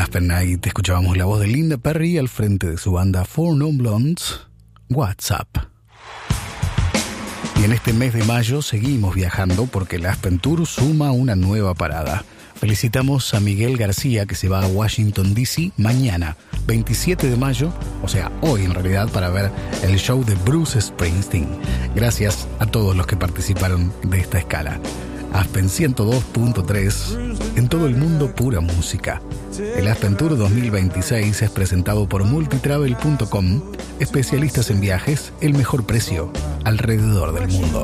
Aspen Night escuchábamos la voz de Linda Perry al frente de su banda Four Non Blondes, WhatsApp. Y en este mes de mayo seguimos viajando porque el Aspen Tour suma una nueva parada. Felicitamos a Miguel García, que se va a Washington, D.C. mañana, 27 de mayo, o sea, hoy en realidad, para ver el show de Bruce Springsteen. Gracias a todos los que participaron de esta escala. Aspen 102.3, en todo el mundo pura música. El Aspen Tour 2026 es presentado por multitravel.com, especialistas en viajes, el mejor precio alrededor del mundo.